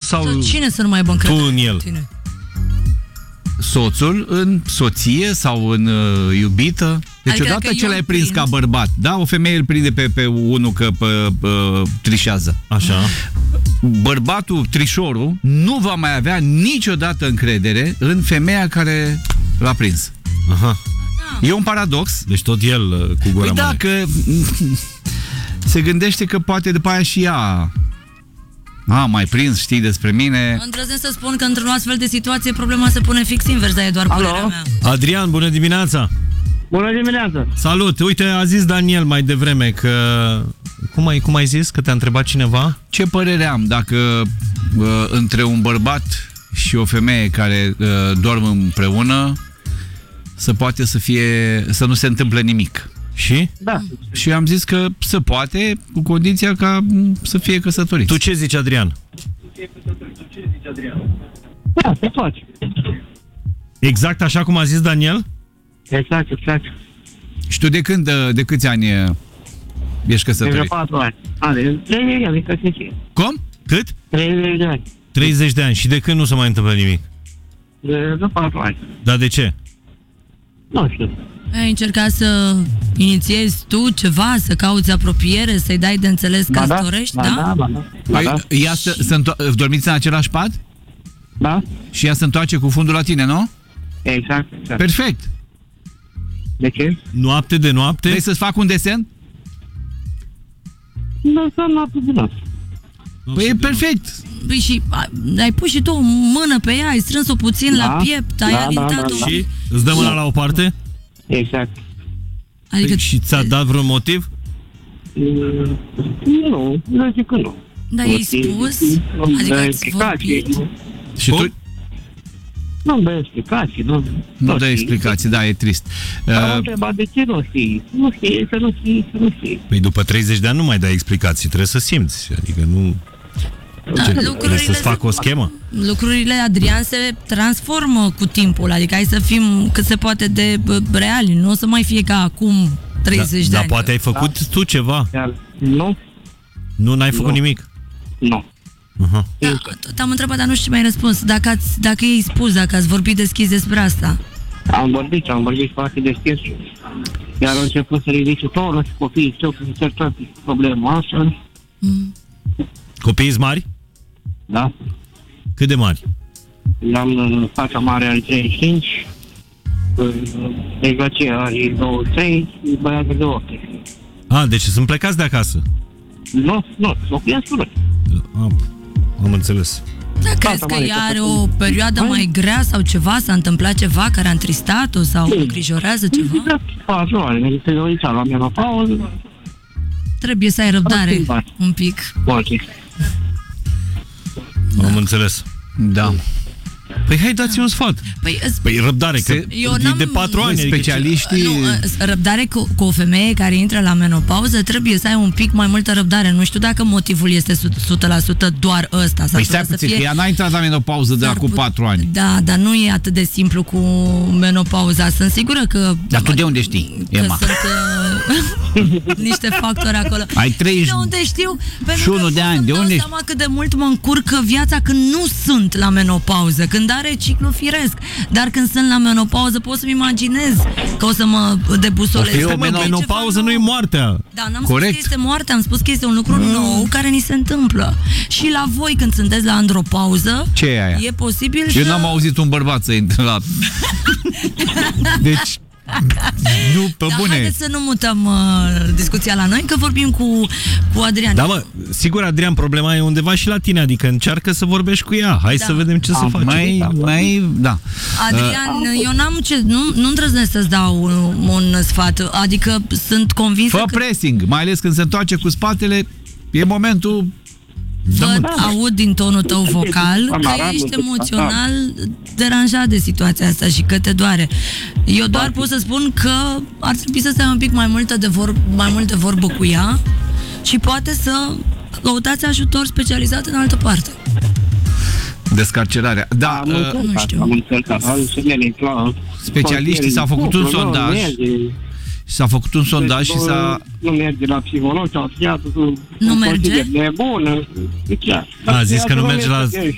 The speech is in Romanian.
sau cine să nu mai aibă încredere în el? Tine? Soțul în soție sau în iubită. Deci adică odată ce l-ai prins ca bărbat, da, o femeie îl prinde pe unul că trișează. Așa. Bărbatul, trișorul, nu va mai avea niciodată încredere în femeia care l-a prins. Aha. E un paradox. Deci tot el cu gura mare. Da, că se gândește că poate după aia și ea mai prins, știi despre mine. Îndrăznesc să spun că într-o astfel de situație problema se pune fix invers, dar e doar părerea mea. Adrian, bună dimineața! Bună dimineața! Salut! Uite, a zis Daniel mai devreme că... Cum ai zis? Că te-a întrebat cineva? Ce părere am dacă între un bărbat și o femeie care dorm împreună să nu se întâmple nimic. Și? Da. Și am zis că se poate, cu condiția ca să fie căsătoriți. Tu ce zici, Adrian? Da, se poate. Exact așa cum a zis Daniel? Exact. Și tu de câți ani ești căsătorit? De 4 ani. Are 30 de ani, căsătorie. Cum? Cât? 30 de ani. 30 de ani. Și de când nu se mai întâmplă nimic? De 4 ani. Dar de ce? Nu știu. Ai încercat să inițiezi tu ceva, să cauți apropiere, să-i dai de înțeles că îți dorești, da? Dormiți în același pat? Da. Și ea se întoarce cu fundul la tine, nu? Exact. Perfect. De ce? Noapte de noapte? Vrei să-ți fac un desen? Nu, să noapte de noapte. Păi e perfect. Păi și ai pus și tu o mână pe ea, ai strâns-o puțin la piept, ai alintat-o. Și îți dă mâna la o parte? Exact. Adică... Și ți-a dat vreun motiv? Nu zic că nu. Dar i-ai spus? Adică ați vorbit? Și tu? Nu dă explicații, nu dă explicații, da, e trist. Am întrebat de ce nu știi. Nu știi, să nu știi. Păi după 30 de ani nu mai dai explicații, trebuie să simți. Adică nu... Da, trebuie să-ți fac o schemă? Lucrurile, Adrian, se transformă cu timpul. Adică hai să fim cât se poate de reali. Nu o să mai fie ca acum 30 de ani. Dar poate ai făcut tu ceva. Nu. Nu, n-ai făcut nimic? Nu. Da, te-am întrebat, dar nu știu ce mi-ai răspuns. Dacă i-ai spus, dacă ați vorbit deschis despre asta. Am vorbit foarte deschis. Iar au început să ridice tonul și copiii știu că se toate problema asta. Copiii sunt mari? Da. Cât de mari? Am fata mare are 35, Negocia are 23, băiatul de 8. Deci sunt plecați de acasă? Nu, locuiesc cu noi. Am înțeles. Da, crezi că ea are o perioadă mai grea sau ceva? S-a întâmplat ceva care a întristat-o sau îngrijorează ceva? 4 ani, se uita la mea la pauză. Trebuie să ai răbdare un pic. Poate. Am înțeles. Da. Păi hai, dați un sfat. Păi răbdare, că de 4 ani. Specialiștii... Răbdare cu o femeie care intră la menopauză, trebuie să ai un pic mai multă răbdare. Nu știu dacă motivul este 100% doar ăsta. Păi stai puțin, că ea n-a intrat la menopauză de acum 4 ani. Da, dar nu e atât de simplu cu menopauza. Sunt sigură că... Dar tu de unde știi, Emma? Sunt niște factori acolo. Ai 30 de unde știu? Și 1 de ani. De unde? Seama cât de mult mă încurcă viața când nu sunt la menopauză, când are ciclu firesc. Dar când sunt la menopauză pot să-mi imaginez că o să mă debusolez. O menopauză nu e moartea. Da, n-am spus că este moartea, am spus că este un lucru nou care ni se întâmplă. Și la voi când sunteți la andropauză, ce e aia? E posibil Eu n-am auzit un bărbat să intre la... Deci... Nu, pe bune. Haideți să nu mutăm discuția la noi, că vorbim cu Adrian. Da, mă, sigur, Adrian, problema e undeva și la tine, adică încearcă să vorbești cu ea. Hai să vedem ce să facem. Da. Adrian, eu nu îndrăznesc să-ți dau un sfat, adică sunt convinsă Fă pressing, mai ales când se întoarce cu spatele, e momentul... Aud din tonul tău vocal că ești emoțional deranjat de situația asta și că te doare. Eu doar pot să spun că ar trebui să stai un pic mai mult de vorbă cu ea și poate să căutați ajutor specializat în altă parte. Descarcerarea. Da, nu știu. Am încercat. Specialiștii s-au făcut un sondaj. S-a făcut un sondaj și s-a... Nu merge la psiholog, nu merge? nebună. A zis că nu merge la